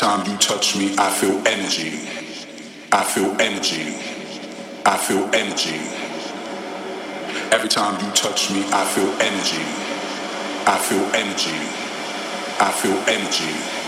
Time you touch me, I feel energy. I feel energy. I feel energy. Every time you touch me, I feel energy. I feel energy. I feel energy.